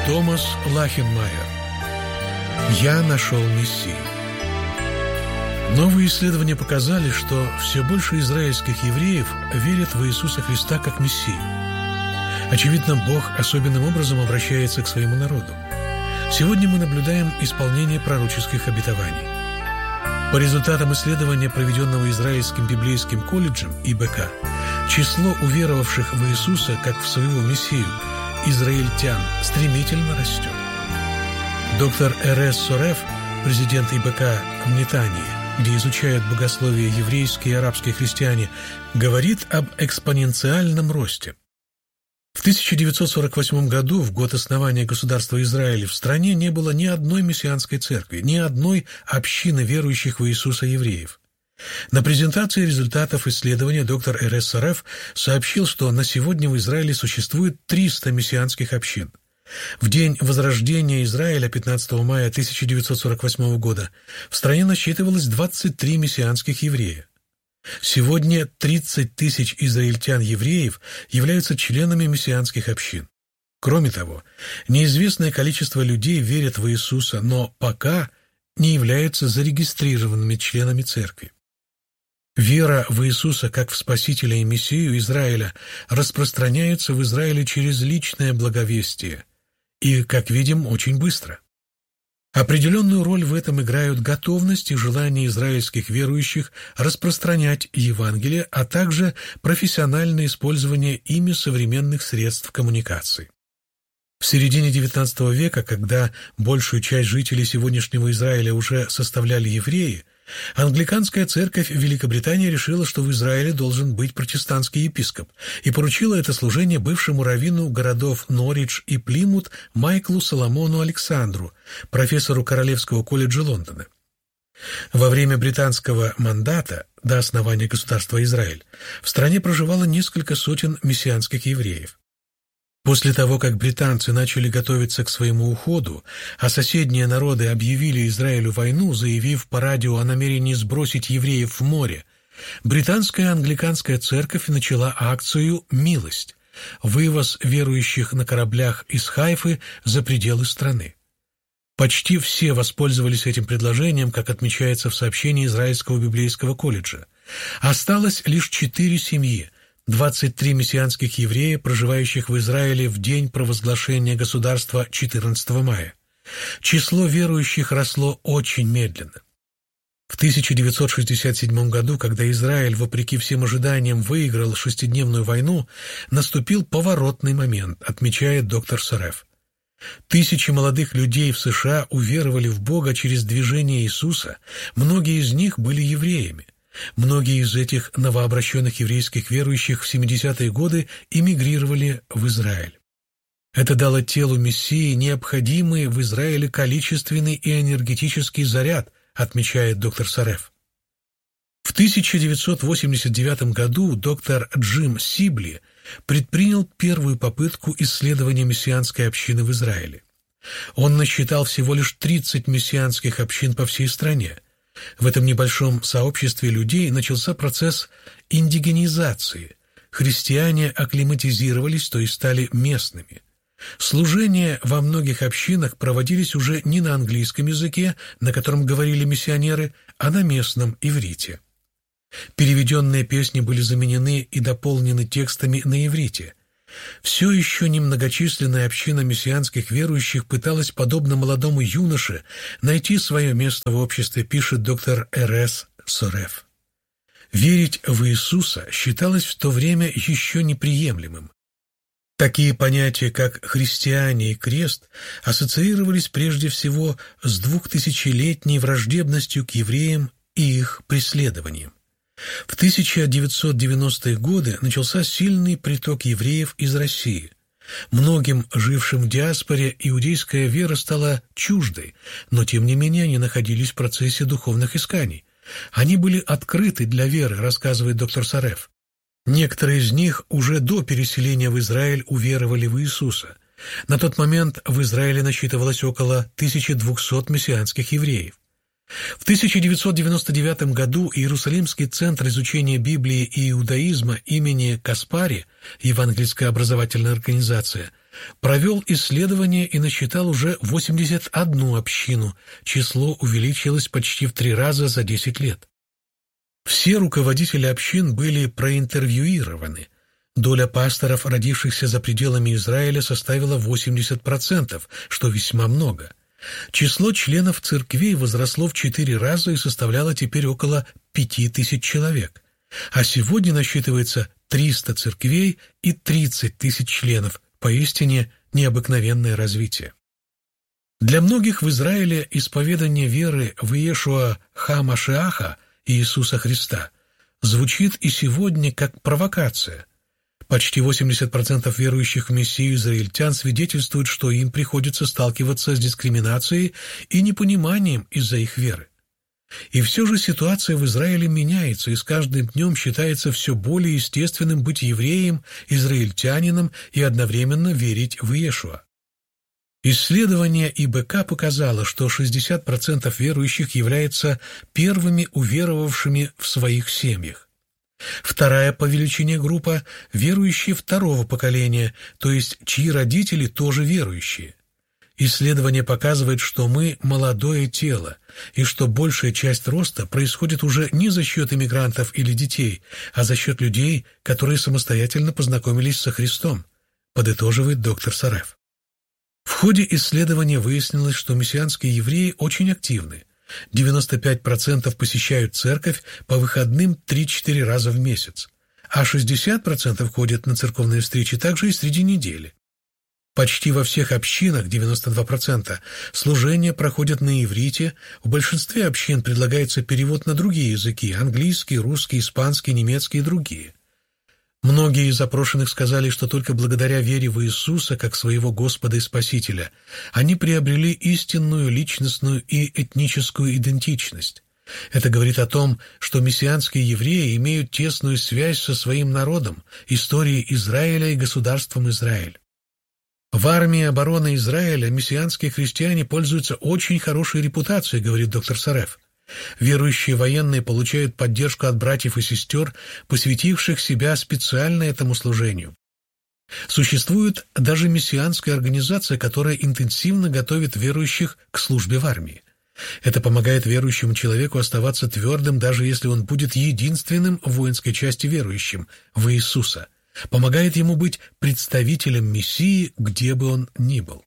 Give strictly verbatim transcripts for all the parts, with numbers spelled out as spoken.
Томас Лахенмайер. «Я нашел Мессию». Новые исследования показали, что все больше израильских евреев верят в Иисуса Христа как Мессию. Очевидно, Бог особенным образом обращается к своему народу. Сегодня мы наблюдаем исполнение пророческих обетований. По результатам исследования, проведенного Израильским библейским колледжем И Бэ Ка, число уверовавших в Иисуса как в своего Мессию израильтян стремительно растет. Доктор Эрес Сореф, президент И Бэ Ка в Нетании, где изучают богословие еврейские и арабские христиане, говорит об экспоненциальном росте. В тысяча девятьсот сорок восьмом году, в год основания государства Израиль, в стране не было ни одной мессианской церкви, ни одной общины верующих в Иисуса евреев. На презентации результатов исследования доктор Эрес Сореф сообщил, что на сегодня в Израиле существует триста мессианских общин. В день возрождения Израиля, пятнадцатого мая тысяча девятьсот сорок восьмого года, в стране насчитывалось двадцать три мессианских еврея. Сегодня тридцать тысяч израильтян-евреев являются членами мессианских общин. Кроме того, неизвестное количество людей верят в Иисуса, но пока не являются зарегистрированными членами церкви. Вера в Иисуса как в Спасителя и Мессию Израиля распространяется в Израиле через личное благовестие и, как видим, очень быстро. Определенную роль в этом играют готовность и желание израильских верующих распространять Евангелие, а также профессиональное использование ими современных средств коммуникации. В середине девятнадцатого века, когда большую часть жителей сегодняшнего Израиля уже составляли евреи, англиканская церковь в Великобритании решила, что в Израиле должен быть протестантский епископ, и поручила это служение бывшему раввину городов Норвич и Плимут Майклу Соломону Александру, профессору Королевского колледжа Лондона. Во время британского мандата до основания государства Израиль в стране проживало несколько сотен мессианских евреев. После того, как британцы начали готовиться к своему уходу, а соседние народы объявили Израилю войну, заявив по радио о намерении сбросить евреев в море, британская англиканская церковь начала акцию «Милость» – вывоз верующих на кораблях из Хайфы за пределы страны. Почти все воспользовались этим предложением, как отмечается в сообщении Израильского библейского колледжа. Осталось лишь четыре семьи, двадцать три мессианских еврея, проживающих в Израиле в день провозглашения государства четырнадцатого мая. Число верующих росло очень медленно. В тысяча девятьсот шестьдесят седьмом году, когда Израиль, вопреки всем ожиданиям, выиграл шестидневную войну, наступил поворотный момент, отмечает доктор Сореф. Тысячи молодых людей в США уверовали в Бога через движение Иисуса, многие из них были евреями. Многие из этих новообращенных еврейских верующих в семидесятые годы эмигрировали в Израиль. Это дало телу Мессии необходимый в Израиле количественный и энергетический заряд, отмечает доктор Сореф. В тысяча девятьсот восемьдесят девятом году доктор Джим Сибли предпринял первую попытку исследования мессианской общины в Израиле. Он насчитал всего лишь тридцать мессианских общин по всей стране. В этом небольшом сообществе людей начался процесс индигенизации. Христиане акклиматизировались, то есть стали местными. Служения во многих общинах проводились уже не на английском языке, на котором говорили миссионеры, а на местном иврите. Переведенные песни были заменены и дополнены текстами на иврите. Все еще немногочисленная община мессианских верующих пыталась, подобно молодому юноше, найти свое место в обществе, пишет доктор Эрес Сореф. Верить в Иисуса считалось в то время еще неприемлемым. Такие понятия, как христиане и крест, ассоциировались прежде всего с двухтысячелетней враждебностью к евреям и их преследованием. В тысяча девятьсот девяностые годы начался сильный приток евреев из России. Многим, жившим в диаспоре, иудейская вера стала чуждой, но тем не менее они находились в процессе духовных исканий. Они были открыты для веры, рассказывает доктор Сореф. Некоторые из них уже до переселения в Израиль уверовали в Иисуса. На тот момент в Израиле насчитывалось около тысячи двухсот мессианских евреев. В тысяча девятьсот девяносто девятом году Иерусалимский центр изучения Библии и иудаизма имени Каспари, евангельская образовательная организация, провел исследование и насчитал уже восемьдесят одну общину, число увеличилось почти в три раза за десять лет. Все руководители общин были проинтервьюированы. Доля пасторов, родившихся за пределами Израиля, составила восемьдесят процентов, что весьма много. Число членов церквей возросло в четыре раза и составляло теперь около пяти тысяч человек. А сегодня насчитывается триста церквей и тридцать тысяч членов, поистине необыкновенное развитие. Для многих в Израиле исповедание веры в Иешуа ха-Машиаха, Иисуса Христа, звучит и сегодня как провокация. Почти восемьдесят процентов верующих в Мессию израильтян свидетельствуют, что им приходится сталкиваться с дискриминацией и непониманием из-за их веры. И все же ситуация в Израиле меняется, и с каждым днем считается все более естественным быть евреем, израильтянином и одновременно верить в Иешуа. Исследование И Бэ Ка показало, что шестьдесят процентов верующих являются первыми уверовавшими в своих семьях. Вторая по величине группа – верующие второго поколения, то есть чьи родители тоже верующие. Исследование показывает, что мы – молодое тело, и что большая часть роста происходит уже не за счет иммигрантов или детей, а за счет людей, которые самостоятельно познакомились со Христом, подытоживает доктор Сареф. В ходе исследования выяснилось, что мессианские евреи очень активны. девяносто пять процентов посещают церковь по выходным три-четыре раза в месяц, а шестьдесят процентов ходят на церковные встречи также и среди недели. Почти во всех общинах, девяносто два процента, служения проходят на иврите, в большинстве общин предлагается перевод на другие языки – английский, русский, испанский, немецкий и другие. Многие из опрошенных сказали, что только благодаря вере в Иисуса как своего Господа и Спасителя они приобрели истинную личностную и этническую идентичность. Это говорит о том, что мессианские евреи имеют тесную связь со своим народом, историей Израиля и государством Израиль. В армии обороны Израиля мессианские христиане пользуются очень хорошей репутацией, говорит доктор Сареф. Верующие военные получают поддержку от братьев и сестер, посвятивших себя специально этому служению. Существует даже мессианская организация, которая интенсивно готовит верующих к службе в армии. Это помогает верующему человеку оставаться твердым, даже если он будет единственным в воинской части верующим в Иисуса. Помогает ему быть представителем Мессии, где бы он ни был.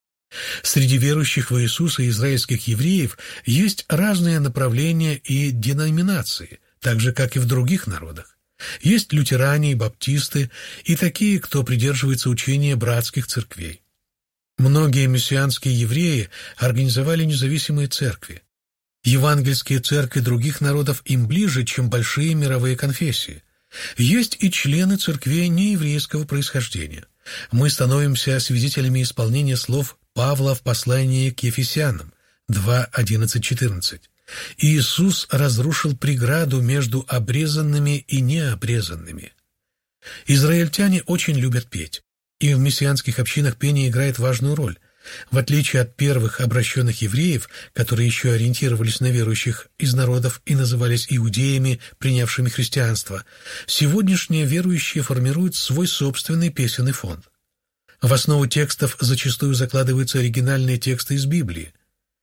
Среди верующих в Иисуса израильских евреев есть разные направления и деноминации, так же, как и в других народах. Есть лютеране и баптисты, и такие, кто придерживается учения братских церквей. Многие мессианские евреи организовали независимые церкви. Евангельские церкви других народов им ближе, чем большие мировые конфессии. Есть и члены церквей нееврейского происхождения. Мы становимся свидетелями исполнения слов Павла в послании к Ефесянам два, одиннадцать, четырнадцать. Иисус разрушил преграду между обрезанными и необрезанными. Израильтяне очень любят петь, и в мессианских общинах пение играет важную роль. В отличие от первых обращенных евреев, которые еще ориентировались на верующих из народов и назывались иудеями, принявшими христианство, сегодняшние верующие формируют свой собственный песенный фонд. В основу текстов зачастую закладываются оригинальные тексты из Библии.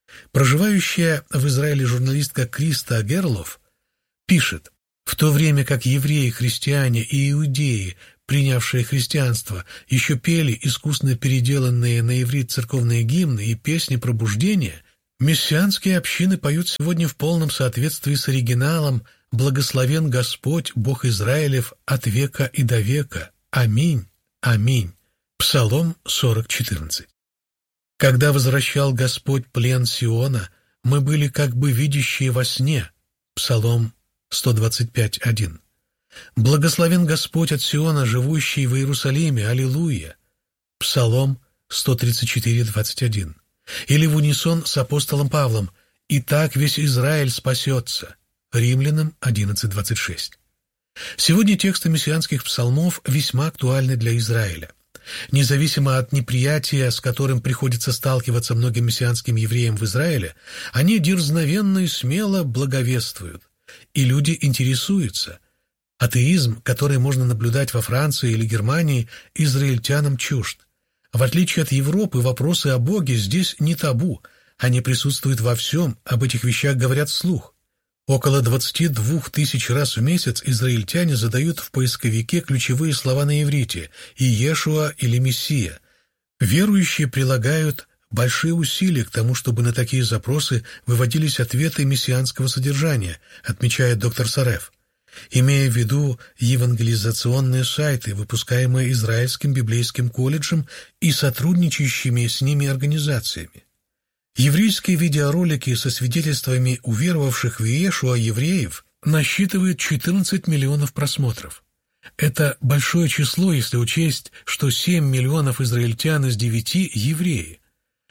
Проживающая в Израиле журналистка Криста Герлов пишет: «В то время как евреи, христиане и иудеи, принявшие христианство, еще пели искусно переделанные на иврит церковные гимны и песни пробуждения, мессианские общины поют сегодня в полном соответствии с оригиналом «Благословен Господь, Бог Израилев, от века и до века. Аминь, аминь». Псалом сорок, четырнадцать. «Когда возвращал Господь плен Сиона, мы были как бы видящие во сне». Псалом сто двадцать пять, один. «Благословен Господь от Сиона, живущий в Иерусалиме. Аллилуйя». Псалом сто тридцать четыре, двадцать один. Или в унисон с апостолом Павлом: «И так весь Израиль спасется». Римлянам одиннадцать, двадцать шесть. Сегодня тексты мессианских псалмов весьма актуальны для Израиля. Независимо от неприятия, с которым приходится сталкиваться многим мессианским евреям в Израиле, они дерзновенно и смело благовествуют, и люди интересуются. Атеизм, который можно наблюдать во Франции или Германии, израильтянам чужд. В отличие от Европы, вопросы о Боге здесь не табу, они присутствуют во всем, об этих вещах говорят вслух. Около двадцати двух тысяч раз в месяц израильтяне задают в поисковике ключевые слова на иврите «Иешуа» или «Мессия». Верующие прилагают большие усилия к тому, чтобы на такие запросы выводились ответы мессианского содержания, отмечает доктор Сареф, имея в виду евангелизационные сайты, выпускаемые Израильским библейским колледжем и сотрудничающими с ними организациями. Еврейские видеоролики со свидетельствами уверовавших в Иешуа евреев насчитывают четырнадцать миллионов просмотров. Это большое число, если учесть, что семь миллионов израильтян из девяти – евреи.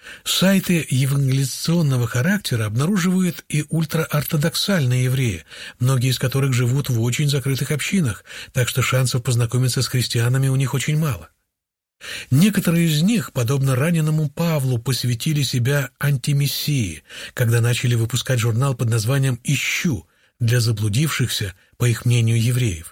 Сайты евангелизационного характера обнаруживают и ультраортодоксальные евреи, многие из которых живут в очень закрытых общинах, так что шансов познакомиться с христианами у них очень мало. Некоторые из них, подобно раненому Павлу, посвятили себя антимессии, когда начали выпускать журнал под названием «Ищу» для заблудившихся, по их мнению, евреев.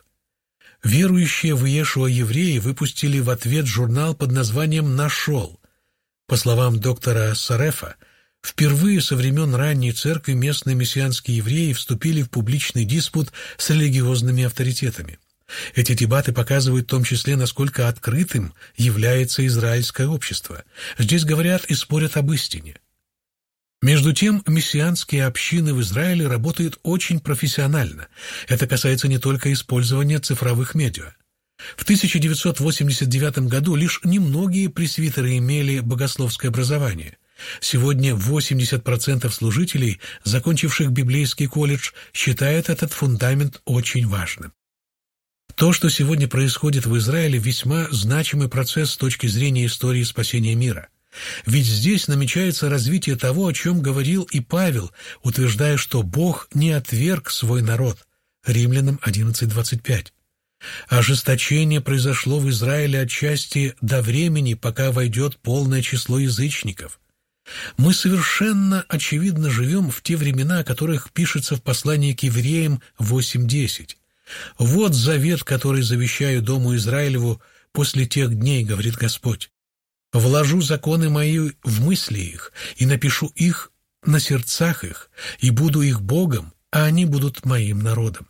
Верующие в Иешуа евреи выпустили в ответ журнал под названием «Нашел». По словам доктора Сарефа, впервые со времен ранней церкви местные мессианские евреи вступили в публичный диспут с религиозными авторитетами. Эти дебаты показывают в том числе, насколько открытым является израильское общество. Здесь говорят и спорят об истине. Между тем, мессианские общины в Израиле работают очень профессионально. Это касается не только использования цифровых медиа. В тысяча девятьсот восемьдесят девятом году лишь немногие пресвитеры имели богословское образование. Сегодня восемьдесят процентов служителей, закончивших библейский колледж, считают этот фундамент очень важным. То, что сегодня происходит в Израиле, весьма значимый процесс с точки зрения истории спасения мира. Ведь здесь намечается развитие того, о чем говорил и Павел, утверждая, что Бог не отверг свой народ. Римлянам одиннадцать двадцать пять. Ожесточение произошло в Израиле отчасти до времени, пока войдет полное число язычников. Мы совершенно очевидно живем в те времена, о которых пишется в послании к евреям восемь десять. «Вот завет, который завещаю дому Израилеву после тех дней, говорит Господь. Вложу законы мои в мысли их, и напишу их на сердцах их, и буду их Богом, а они будут моим народом».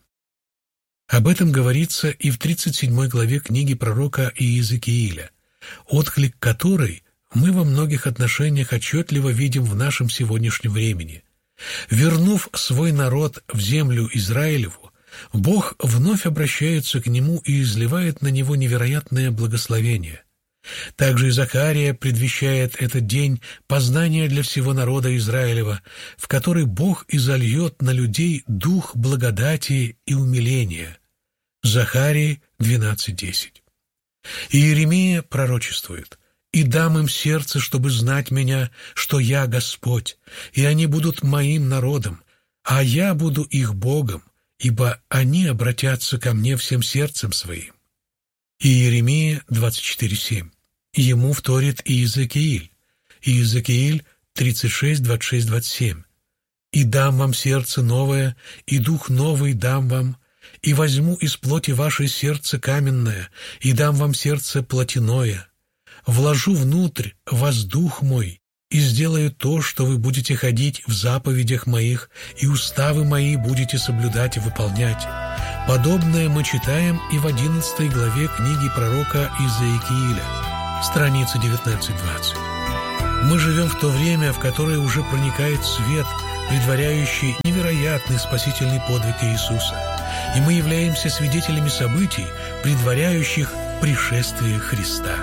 Об этом говорится и в тридцать седьмой главе книги пророка Иезекииля, отклик которой мы во многих отношениях отчетливо видим в нашем сегодняшнем времени. Вернув свой народ в землю Израилеву, Бог вновь обращается к нему и изливает на него невероятное благословение. Также и Захария предвещает этот день познания для всего народа Израилева, в который Бог изольет на людей дух благодати и умиления. Захарии двенадцать десять. И Иеремия пророчествует: «И дам им сердце, чтобы знать меня, что я Господь, и они будут моим народом, а я буду их Богом, ибо они обратятся ко мне всем сердцем своим». И Иеремия двадцать четыре семь. Ему вторит Иезекииль. Иезекииль тридцать шесть двадцать шесть двадцать семь. «И дам вам сердце новое, и дух новый дам вам, и возьму из плоти вашей сердце каменное, и дам вам сердце плотяное. Вложу внутрь вас дух мой, и сделаю то, что вы будете ходить в заповедях моих, и уставы мои будете соблюдать и выполнять». Подобное мы читаем и в одиннадцатой главе книги пророка Иезекииля, страница девятнадцать двадцать. Мы живем в то время, в которое уже проникает свет, предваряющий невероятный спасительный подвиг Иисуса, и мы являемся свидетелями событий, предваряющих пришествие Христа.